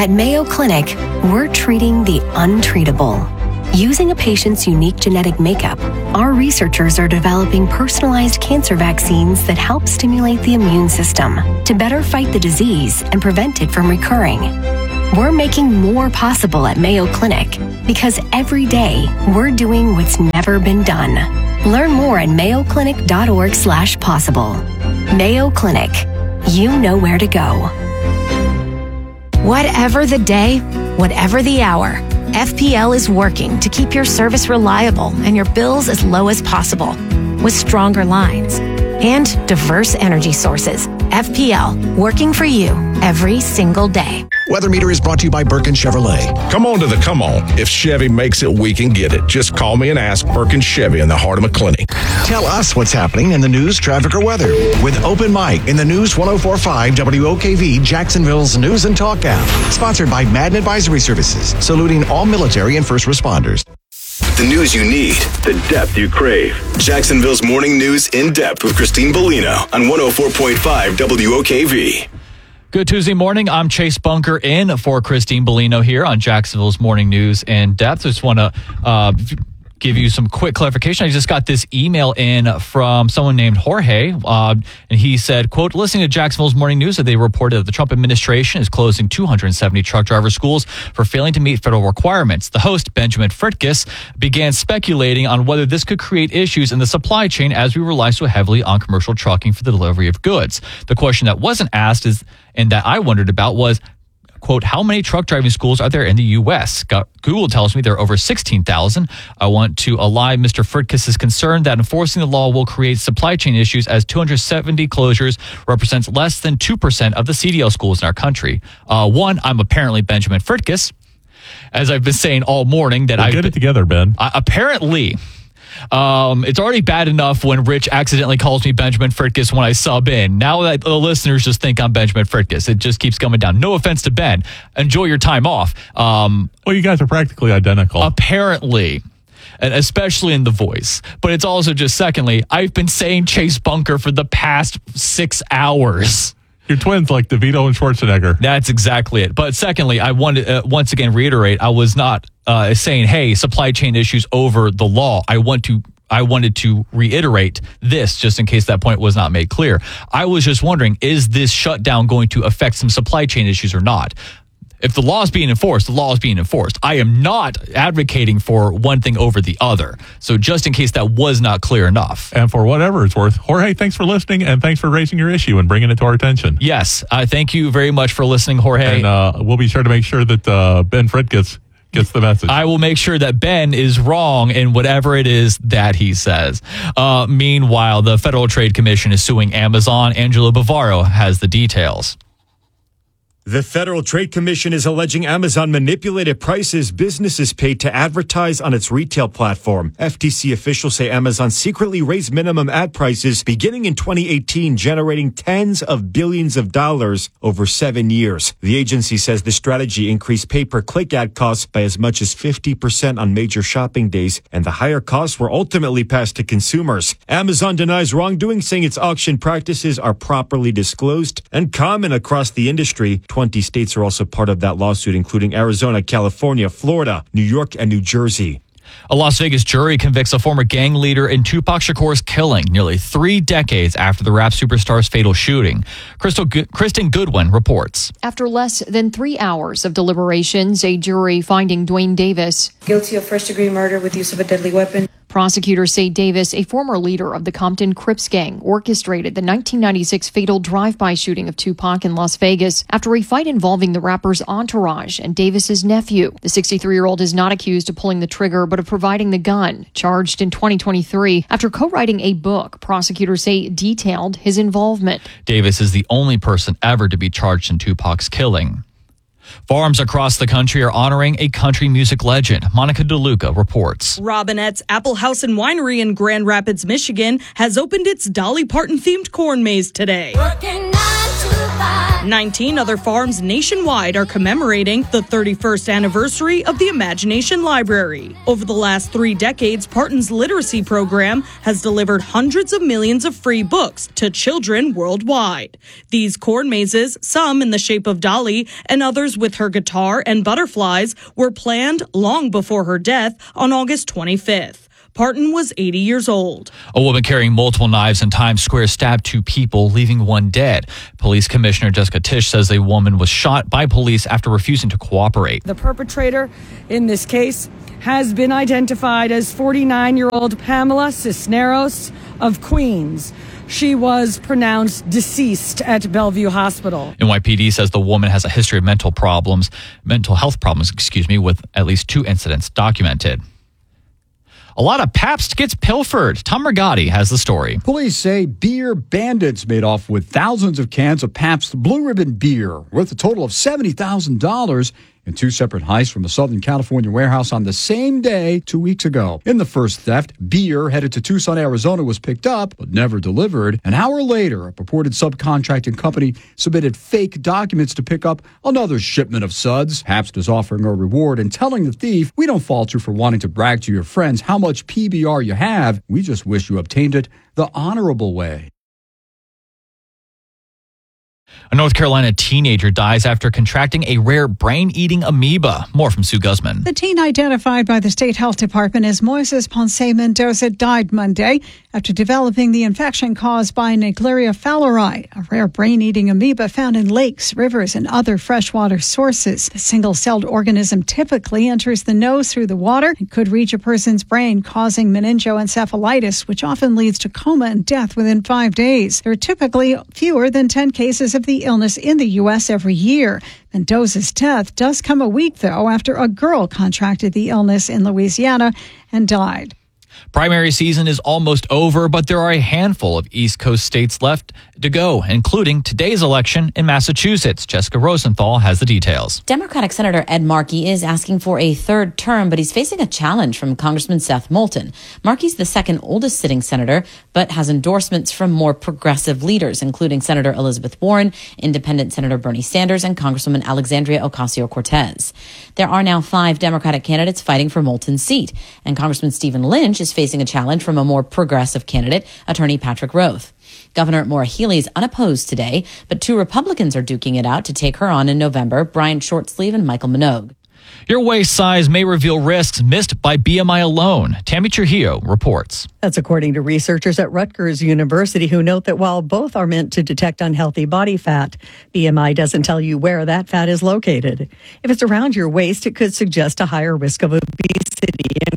At Mayo Clinic, we're treating the untreatable. Using a patient's unique genetic makeup, our researchers are developing personalized cancer vaccines that help stimulate the immune system to better fight the disease and prevent it from recurring. We're making more possible at Mayo Clinic because every day we're doing what's never been done. Learn more at mayoclinic.org/possible. Mayo Clinic. You know where to go. Whatever the day, whatever the hour, FPL is working to keep your service reliable and your bills as low as possible. With stronger lines and diverse energy sources, FPL, working for you every single day. Weather Meter is brought to you by Birkin Chevrolet. Come on to the come on. If Chevy makes it, we can get it. Just call me and ask. Birkin Chevy in the heart of McClinney. Tell us what's happening in the news, traffic, or weather with Open Mic in the News 104.5 WOKV Jacksonville's News and Talk app. Sponsored by Madden Advisory Services, saluting all military and first responders. The news you need, the depth you crave. Jacksonville's Morning News in Depth with Christine Bellino on 104.5 WOKV. Good Tuesday morning. I'm Chase Bunker in for Christine Bellino here on Jacksonville's Morning News in Depth. I just want to give you some quick clarification. I just got this email in from someone named Jorge, and he said, quote, listening to Jacksonville's Morning News, that they reported that the Trump administration is closing 270 truck driver schools for failing to meet federal requirements. The host, Benjamin Fritkus, began speculating on whether this could create issues in the supply chain as we rely so heavily on commercial trucking for the delivery of goods. The question that wasn't asked and that I wondered about was, quote, how many truck driving schools are there in the U.S.? Google tells me there are over 16,000. I want to allay Mr. Fritkus' concern that enforcing the law will create supply chain issues as 270 closures represents less than 2% of the CDL schools in our country. One, I'm apparently Benjamin Fritkus, as I've been saying all morning. That Get it together, Ben. Apparently... it's already bad enough when Rich accidentally calls me Benjamin Fritkus when I sub in. Now that the listeners just think I'm Benjamin Fritkus, it just keeps coming down. No offense to Ben. Enjoy your time off. Well, you guys are practically identical. Apparently. And especially in the voice. But it's also just, secondly, I've been saying Chase Bunker for the past 6 hours. You're twins like DeVito and Schwarzenegger. That's exactly it. But secondly, I want to once again reiterate, I was not saying, hey, supply chain issues over the law. I wanted to reiterate this just in case that point was not made clear. I was just wondering, is this shutdown going to affect some supply chain issues or not? If the law is being enforced, the law is being enforced. I am not advocating for one thing over the other. So just in case that was not clear enough. And for whatever it's worth, Jorge, thanks for listening and thanks for raising your issue and bringing it to our attention. Yes, thank you very much for listening, Jorge. And we'll be sure to make sure that Ben Fritkus gets the message. I will make sure that Ben is wrong in whatever it is that he says. Meanwhile, the Federal Trade Commission is suing Amazon. Angelo Bavaro has the details. The Federal Trade Commission is alleging Amazon manipulated prices businesses paid to advertise on its retail platform. FTC officials say Amazon secretly raised minimum ad prices beginning in 2018, generating tens of billions of dollars over 7 years. The agency says the strategy increased pay-per-click ad costs by as much as 50% on major shopping days, and the higher costs were ultimately passed to consumers. Amazon denies wrongdoing, saying its auction practices are properly disclosed and common across the industry. 20 states are also part of that lawsuit, including Arizona, California, Florida, New York, and New Jersey. A Las Vegas jury convicts a former gang leader in Tupac Shakur's killing nearly 3 decades after the rap superstar's fatal shooting. Kristen Goodwin reports. After less than 3 hours of deliberations, a jury finding Dwayne Davis guilty of first-degree murder with use of a deadly weapon. Prosecutors say Davis, a former leader of the Compton Crips gang, orchestrated the 1996 fatal drive-by shooting of Tupac in Las Vegas after a fight involving the rapper's entourage and Davis's nephew. The 63-year-old is not accused of pulling the trigger, but of providing the gun. Charged in 2023 after co-writing a book, prosecutors say detailed his involvement. Davis is the only person ever to be charged in Tupac's killing. Farms across the country are honoring a country music legend. Monica DeLuca reports. Robinette's Apple House and Winery in Grand Rapids, Michigan, has opened its Dolly Parton-themed corn maze today. Working 9 to 5. 19 other farms nationwide are commemorating the 31st anniversary of the Imagination Library. Over the last 3 decades, Parton's literacy program has delivered hundreds of millions of free books to children worldwide. These corn mazes, some in the shape of Dolly and others with her guitar and butterflies, were planned long before her death on August 25th. Parton was 80 years old. A woman carrying multiple knives in Times Square stabbed 2 people, leaving 1 dead. Police Commissioner Jessica Tisch says a woman was shot by police after refusing to cooperate. The perpetrator in this case has been identified as 49-year-old Pamela Cisneros of Queens. She was pronounced deceased at Bellevue Hospital. NYPD says the woman has a history of mental health problems, with at least 2 incidents documented. A lot of Pabst gets pilfered. Tom Rigotti has the story. Police say beer bandits made off with thousands of cans of Pabst Blue Ribbon beer worth a total of $70,000 in 2 separate heists from a Southern California warehouse on the same day 2 weeks ago. In the first theft, beer headed to Tucson, Arizona was picked up but never delivered. An hour later, a purported subcontracting company submitted fake documents to pick up another shipment of suds. Pabst is offering a reward and telling the thief, "We don't fault you for wanting to brag to your friends how much PBR you have. We just wish you obtained it the honorable way." A North Carolina teenager dies after contracting a rare brain-eating amoeba. More from Sue Guzman. The teen, identified by the state health department as Moises Ponce Mendoza, died Monday after developing the infection caused by Naegleria fowleri, a rare brain-eating amoeba found in lakes, rivers, and other freshwater sources. The single-celled organism typically enters the nose through the water and could reach a person's brain, causing meningoencephalitis, which often leads to coma and death within 5 days. There are typically fewer than 10 cases of the illness in the U.S. every year. Mendoza's death does come a week, though, after a girl contracted the illness in Louisiana and died. Primary season is almost over, but there are a handful of East Coast states left to go, including today's election in Massachusetts. Jessica Rosenthal has the details. Democratic Senator Ed Markey is asking for a 3rd term, but he's facing a challenge from Congressman Seth Moulton. Markey's the 2nd oldest sitting senator, but has endorsements from more progressive leaders, including Senator Elizabeth Warren, Independent Senator Bernie Sanders, and Congresswoman Alexandria Ocasio-Cortez. There are now 5 Democratic candidates fighting for Moulton's seat, and Congressman Stephen Lynch is facing a challenge from a more progressive candidate, Attorney Patrick Roth. Governor Maura Healey is unopposed today, but 2 Republicans are duking it out to take her on in November, Brian Shortsleeve and Michael Minogue. Your waist size may reveal risks missed by BMI alone. Tammy Trujillo reports. That's according to researchers at Rutgers University, who note that while both are meant to detect unhealthy body fat, BMI doesn't tell you where that fat is located. If it's around your waist, it could suggest a higher risk of obesity. And